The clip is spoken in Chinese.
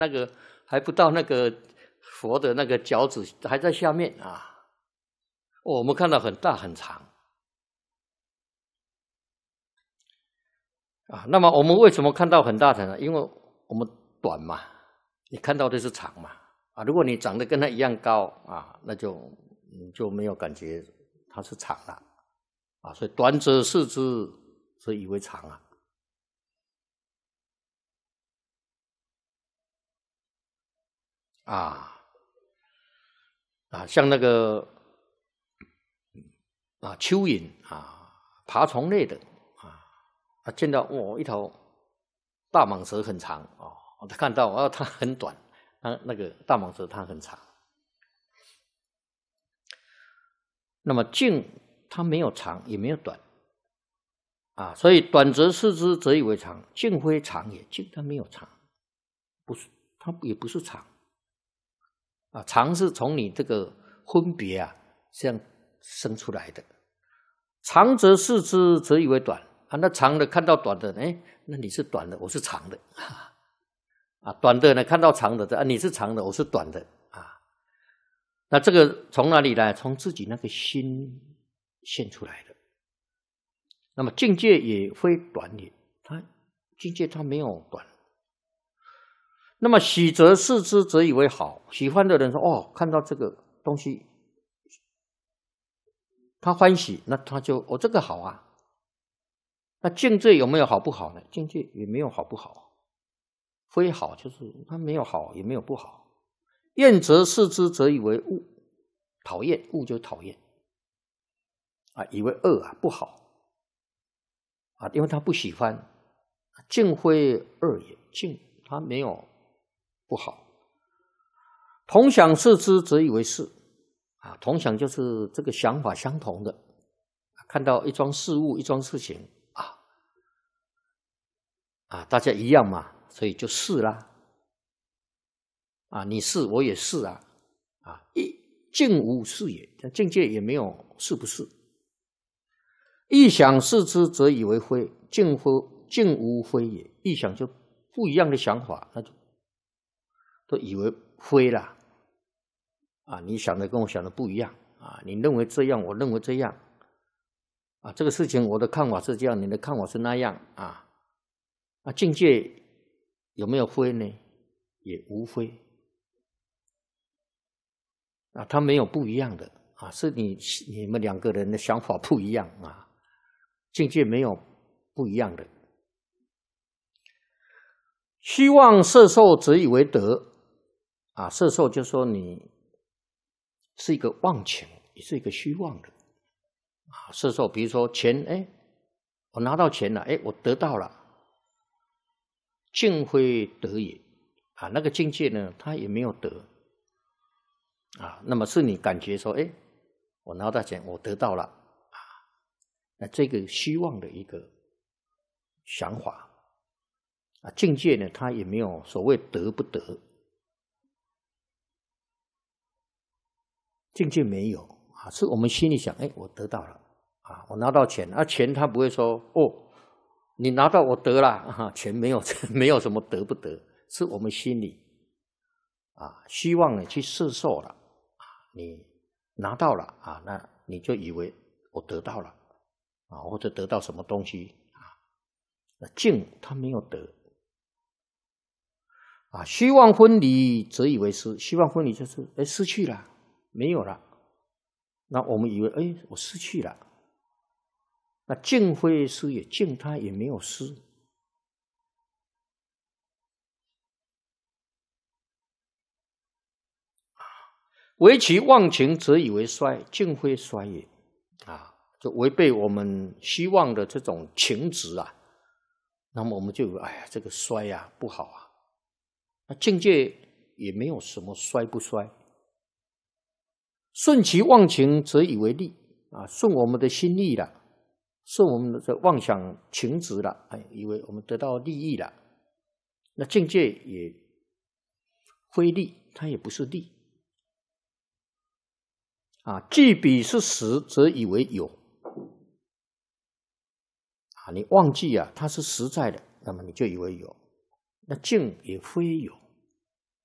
那个还不到那个佛的那个脚趾，还在下面啊。我们看到很大很长啊。那么我们为什么看到很大很长？因为我们短嘛，你看到的是长嘛啊。如果你长得跟它一样高啊，那就没有感觉它是长了啊。所以短者视之，则以为长啊。像那个蚯蚓啊，爬虫类的啊，见到一条大蟒蛇很长他看到它很短，那个大蟒蛇它很长。那么径它没有长也没有短啊，所以短则视之，则以为长。径非长也，径它没有长，不是它也不是长啊，长是从你这个分别这样生出来的。长则视之，则以为短啊。那长的看到短的，那你是短的，我是长的啊。短的呢看到长的你是长的，我是短的啊。那这个从哪里来？从自己那个心现出来的。那么境界也非短也，境界它没有短。那么喜则视之，则以为好。喜欢的人说看到这个东西他欢喜，那他就这个好啊。那境界有没有好不好呢？境界也没有好不好，非好就是它没有好也没有不好。厌则视之，则以为恶。讨厌，恶就讨厌以为恶不好因为他不喜欢。境非恶也，境它没有不好。同想视之，则以为是同想就是这个想法相同的，看到一桩事物一桩事情大家一样嘛，所以就是啦你是我也是境无是也，境界也没有是不是。异想视之，则以为非。境无非也，异想就不一样的想法，那就都以为非啦你想的跟我想的不一样你认为这样，我认为这样这个事情我的看法是这样，你的看法是那样境界有没有非呢？也无非它没有不一样的是你们两个人的想法不一样境界没有不一样的。虚妄摄受，则以为得摄受就说你是一个妄情，也是一个虚妄的摄受。比如说钱，我拿到钱了，我得到了，境非得也那个境界呢，它也没有得那么是你感觉说，我拿到钱，我得到了那这个虚妄的一个想法境界呢，它也没有所谓得不得，境界没有是我们心里想，我得到了我拿到钱钱他不会说你拿到我得了钱没有没有什么得不得，是我们心里希望呢去摄受了你拿到了那你就以为我得到了或者得到什么东西那境它没有得虚妄分离，则以为失。虚妄分离就是失去了，没有了，那我们以为我失去了。那境非失也，境它也没有失唯其忘情，则以为衰。境非衰也就违背我们希望的这种情执那么我们就以为这个衰不好那境界也没有什么衰不衰。顺其忘情，则以为利顺我们的心意了，顺我们的妄想情执了以为我们得到利益了，那境界也非利，它也不是利既彼是实，则以为有你忘记它是实在的，那么你就以为有。那境也非有